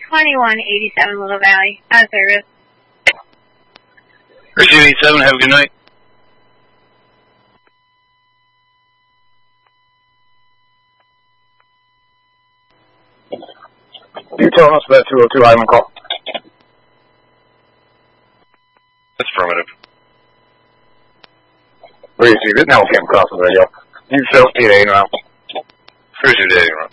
2187 Little Valley, out of service. Pursuit 87, have a good night. You telling us about 202 Highland call? That's affirmative. Where is he? Now we came across the radio. You felt 8 now. Pursuit 80,